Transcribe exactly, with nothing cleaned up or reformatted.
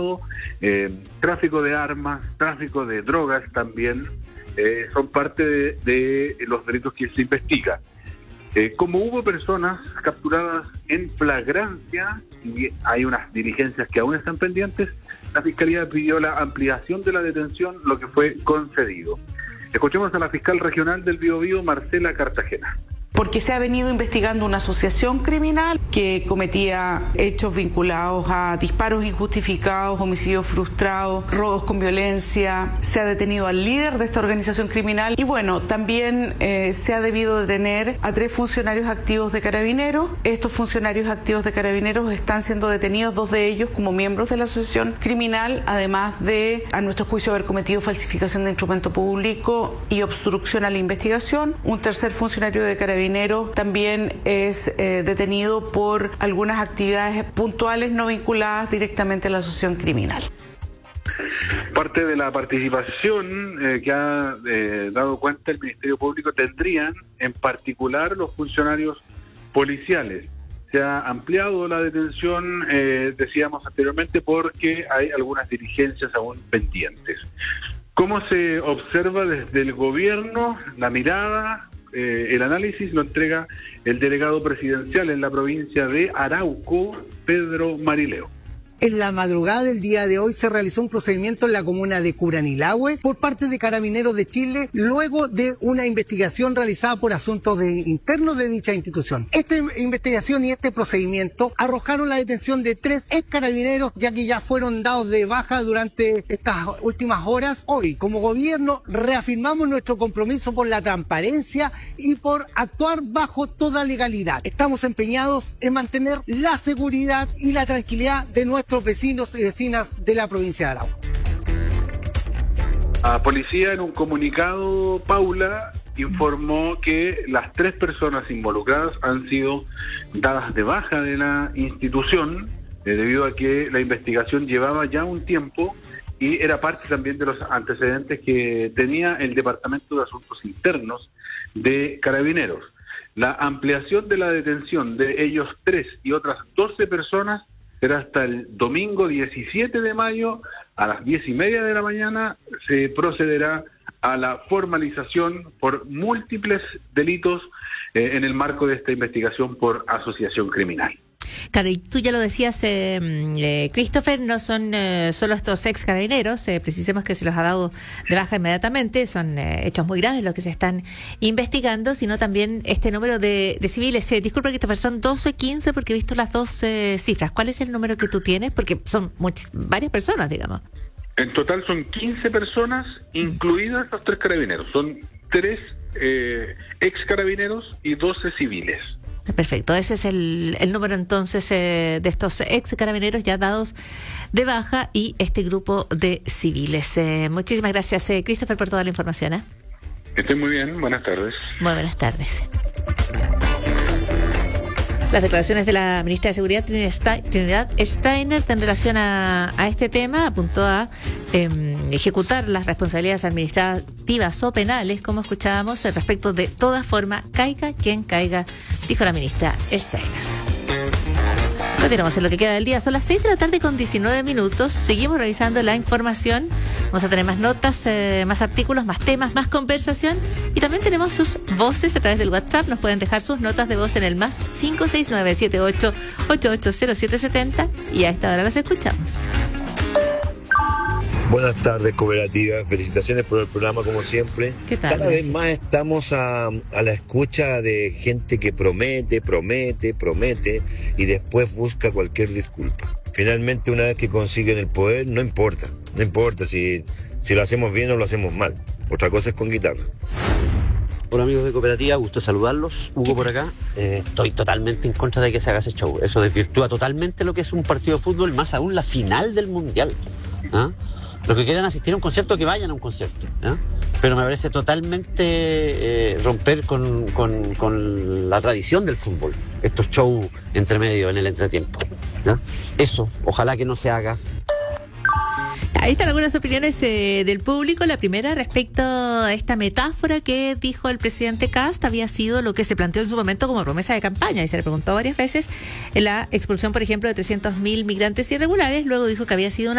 Estado, eh, tráfico de armas, tráfico de drogas también, eh, son parte de, de los delitos que se investigan. Eh, como hubo personas capturadas en flagrancia y hay unas diligencias que aún están pendientes, la Fiscalía pidió la ampliación de la detención, lo que fue concedido. Escuchemos a la fiscal regional del Biobío, Marcela Cartagena. Porque se ha venido investigando una asociación criminal que cometía hechos vinculados a disparos injustificados, homicidios frustrados, robos con violencia. Se ha detenido al líder de esta organización criminal y bueno, también eh, se ha debido detener a tres funcionarios activos de Carabineros. Estos funcionarios activos de Carabineros están siendo detenidos, dos de ellos como miembros de la asociación criminal, además de, a nuestro juicio, haber cometido falsificación de instrumento público y obstrucción a la investigación. Un tercer funcionario de Carabineros también es eh, detenido por algunas actividades puntuales no vinculadas directamente a la asociación criminal. Parte de la participación eh, que ha eh, dado cuenta el Ministerio Público tendrían en particular los funcionarios policiales. Se ha ampliado la detención, eh, decíamos anteriormente, porque hay algunas diligencias aún pendientes. ¿Cómo se observa desde el gobierno? La mirada, Eh, el análisis lo entrega el delegado presidencial en la provincia de Arauco, Pedro Marileo. En la madrugada del día de hoy se realizó un procedimiento en la comuna de Curanilahue por parte de Carabineros de Chile, luego de una investigación realizada por asuntos de, internos de dicha institución. Esta investigación y este procedimiento arrojaron la detención de tres ex carabineros, ya que ya fueron dados de baja durante estas últimas horas. Hoy, como gobierno, reafirmamos nuestro compromiso por la transparencia y por actuar bajo toda legalidad. Estamos empeñados en mantener la seguridad y la tranquilidad de nuestros vecinos y vecinas de la provincia de Arauco. La policía, en un comunicado, Paula, informó que las tres personas involucradas han sido dadas de baja de la institución eh, debido a que la investigación llevaba ya un tiempo y era parte también de los antecedentes que tenía el Departamento de Asuntos Internos de Carabineros. La ampliación de la detención de ellos tres y otras doce personas será hasta el domingo diecisiete de mayo a las diez y media de la mañana. Se procederá a la formalización por múltiples delitos eh, en el marco de esta investigación por asociación criminal. Claro, y tú ya lo decías, eh, eh, Christopher, no son eh, solo estos ex carabineros, eh, precisemos que se los ha dado de baja inmediatamente, son eh, hechos muy graves los que se están investigando, sino también este número de, de civiles. Eh, disculpa, Christopher, son doce, quince, porque he visto las dos eh, cifras. ¿Cuál es el número que tú tienes? Porque son much- varias personas, digamos. En total son quince personas, incluidas los tres carabineros. Son tres eh, ex carabineros y doce civiles. Perfecto, ese es el, el número entonces eh, de estos ex carabineros ya dados de baja y este grupo de civiles. Eh, muchísimas gracias, eh, Christopher, por toda la información. ¿eh? Estoy muy bien, buenas tardes. Muy buenas tardes. Las declaraciones de la ministra de Seguridad, Trinidad Steiner, en relación a, a este tema, apuntó a eh, ejecutar las responsabilidades administrativas o penales, como escuchábamos, respecto de toda forma, caiga quien caiga, dijo la ministra Steiner. Continuamos en lo que queda del día. Son las seis de la tarde con diecinueve minutos. Seguimos revisando la información. Vamos a tener más notas, eh, más artículos, más temas, más conversación. Y también tenemos sus voces a través del WhatsApp. Nos pueden dejar sus notas de voz en el más cinco seis nueve siete ocho ocho ocho cero siete siete cero. Y a esta hora las escuchamos. Buenas tardes, cooperativa. Felicitaciones por el programa, como siempre. ¿Qué tal? Cada vez más estamos a, a la escucha de gente que promete, promete, promete y después busca cualquier disculpa. Finalmente, una vez que consiguen el poder, no importa. No importa si, si lo hacemos bien o lo hacemos mal. Otra cosa es con guitarra. Hola amigos de Cooperativa, gusto saludarlos. Hugo por acá. Eh, estoy totalmente en contra de que se haga ese show. Eso desvirtúa totalmente lo que es un partido de fútbol, más aún la final del Mundial. ¿Ah? Los que quieran asistir a un concierto, que vayan a un concierto, ¿no? Pero me parece totalmente eh, romper con, con, con la tradición del fútbol, estos shows entre medio en el entretiempo, ¿no? Eso, ojalá que no se haga. Ahí están algunas opiniones eh, del público. La primera, respecto a esta metáfora que dijo el presidente Kast, había sido lo que se planteó en su momento como promesa de campaña, y se le preguntó varias veces la expulsión, por ejemplo, de trescientos mil migrantes irregulares. Luego dijo que había sido una